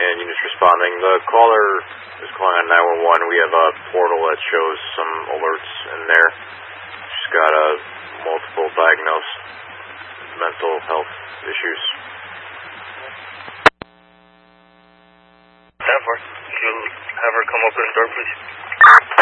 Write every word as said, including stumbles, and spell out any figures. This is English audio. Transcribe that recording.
and units responding. The caller is calling on nine one one. We have a portal that shows some alerts in there. She's got uh, multiple diagnosed mental health issues. ten four. Can you have her come open the door, please?